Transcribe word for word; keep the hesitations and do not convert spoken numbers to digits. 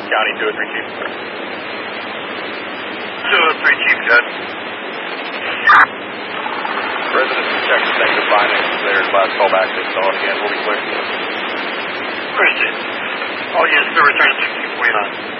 County, two oh three Chief. two oh three Chief, Judd. Residents check the negative findings. Their last call back. They saw it again. We'll be clear. Appreciate it. All units to return to sixteen point nine.